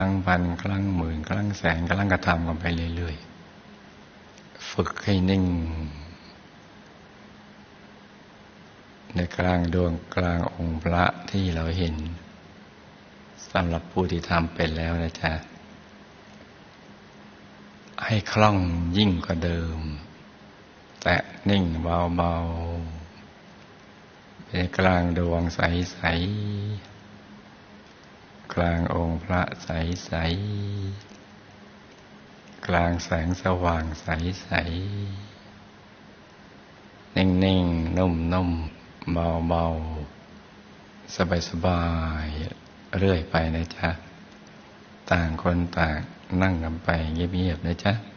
รั้งพันครั้งหมื่นครั้งแสนครั้งกระทำกันไปเรื่อยๆฝึกให้นิ่งในกลางดวงกลางองค์พระที่เราเห็นสำหรับผู้ที่ทำเป็นแล้วนะจ๊ะให้คล่องยิ่งกว่าเดิมแตะนิ่งเบาๆเป็นกลางดวงใสๆกลางองค์พระใสๆกลางแสงสว่างใสๆนิ่งๆนุ่มๆเบาๆสบายๆเรื่อยไปนะจ๊ะต่างคนต่างนั่งกันไปเงียบๆนะจ๊ะ